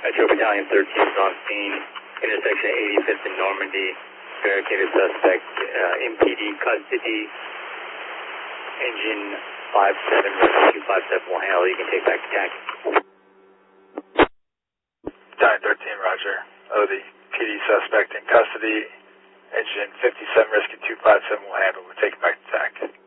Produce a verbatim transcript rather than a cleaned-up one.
Metro Battalion thirteen is on scene, intersection eighty-fifth and Normandy. Barricaded suspect, uh, M P D custody. Engine five seven, two five seven will handle. You can take back to taxi. Battalion thirteen, roger. Oh, the P D suspect in custody. Engine fifty-seven, rescue two five seven will handle. We'll take it back to taxi.